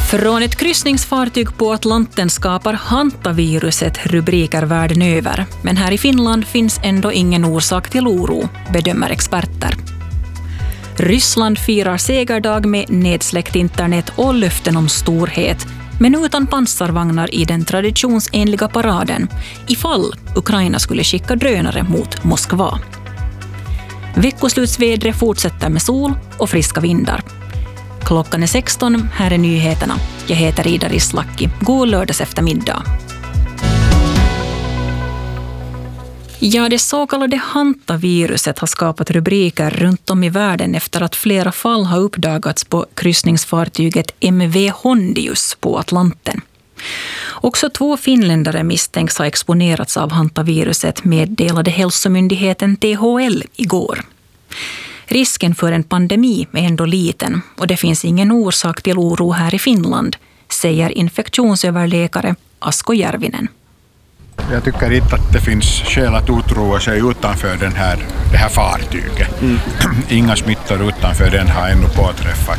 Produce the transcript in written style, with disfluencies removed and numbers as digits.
Från ett kryssningsfartyg på Atlanten skapar hantaviruset rubriker världen över. Men här i Finland finns ändå ingen orsak till oro, bedömer experter. Ryssland firar segerdag med nedsläckt internet och löften om storhet, men utan pansarvagnar i den traditionsenliga paraden, ifall Ukraina skulle skicka drönare mot Moskva. Veckoslutsvädret fortsätter med sol och friska vindar. Klockan är 16, här är nyheterna. Jag heter Ida Rislaki. God lördags eftermiddag. Ja, det så kallade hantaviruset har skapat rubriker runt om i världen efter att flera fall har uppdagats på kryssningsfartyget MV Hondius på Atlanten. Också 2 finländare misstänks ha exponerats av hantaviruset, meddelade hälsomyndigheten THL igår. Risken för en pandemi är ändå liten och det finns ingen orsak till oro här i Finland, säger infektionsöverläkare Asko Järvinen. Jag tycker inte att det finns skäl att otroa sig utanför det här fartyget. Inga smittor utanför den har ännu påträffat.